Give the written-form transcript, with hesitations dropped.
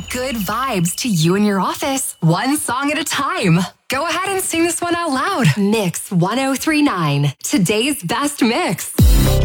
bringing good vibes to you and your office, one song at a time. Go ahead and sing this one out loud. Mix 1039, today's best mix.